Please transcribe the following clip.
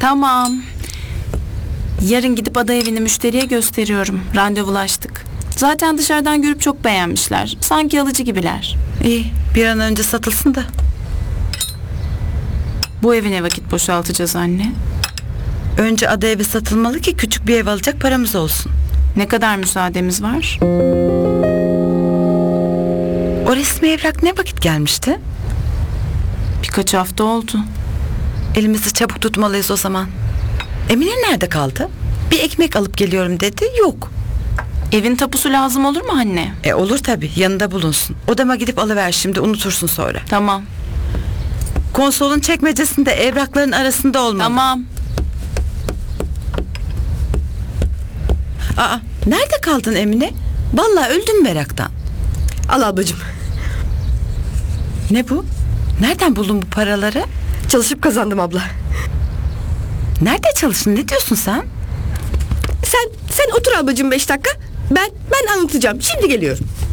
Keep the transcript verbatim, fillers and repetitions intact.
Tamam. Yarın gidip ada evini müşteriye gösteriyorum. Randevulaştık. Zaten dışarıdan görüp çok beğenmişler. Sanki alıcı gibiler. İyi, bir an önce satılsın da. Bu evi ne vakit boşaltacağız anne? Önce ada evi satılmalı ki küçük bir ev alacak paramız olsun. Ne kadar müsaademiz var? O resmi evrak ne vakit gelmişti? Birkaç hafta oldu. Elimizi çabuk tutmalıyız o zaman. Emine nerede kaldı? Bir ekmek alıp geliyorum dedi, yok. Evin tapusu lazım olur mu anne? E olur tabii, yanında bulunsun. Odama gidip alıver şimdi, unutursun sonra. Tamam. Konsolun çekmecesinde evrakların arasında olmalı. Tamam. Aa, nerede kaldın Emine? Vallahi öldüm meraktan. Al ablacığım. Ne bu? Nereden buldun bu paraları? Çalışıp kazandım abla. Nerede çalıştın? Ne diyorsun sen? Sen sen otur ablacığım beş dakika. Ben ben anlatacağım. Şimdi geliyorum.